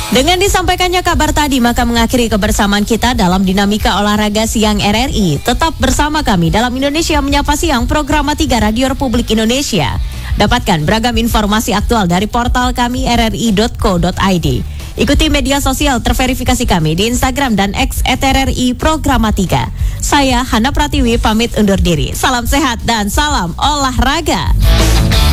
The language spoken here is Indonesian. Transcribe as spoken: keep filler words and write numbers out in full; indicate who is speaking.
Speaker 1: Dengan disampaikannya kabar tadi, maka mengakhiri kebersamaan kita dalam Dinamika Olahraga Siang R R I. Tetap bersama kami dalam Indonesia Menyapa Siang, program tiga Radio Republik Indonesia. Dapatkan beragam informasi aktual dari portal kami r r i dot co dot i d. Ikuti media sosial terverifikasi kami di Instagram dan X at R R I Programatika. Saya Hana Pratiwi pamit undur diri. Salam sehat dan salam olahraga.